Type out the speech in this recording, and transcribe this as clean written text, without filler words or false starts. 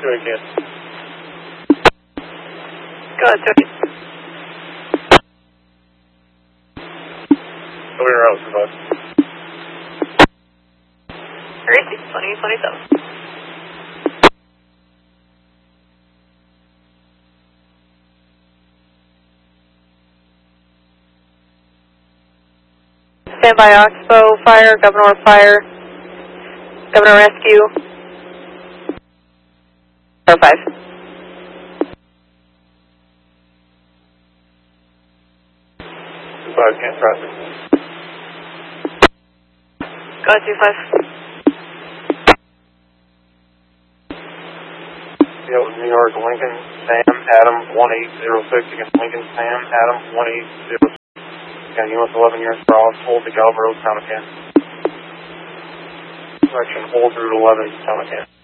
Do it again. Go ahead, Toby. Clear out, survive. 2027. Stand by Oxbow, fire, Governor fire, Governor rescue. 05. Survive, can't traffic. Go ahead, 25. New York, Lincoln, Sam, Adam, 1806 against Lincoln, Sam, Adam, 1806. Again, US 11 years per hour, hold the Gallup Road, Town of Can. Direction, hold route 11, Town of Can.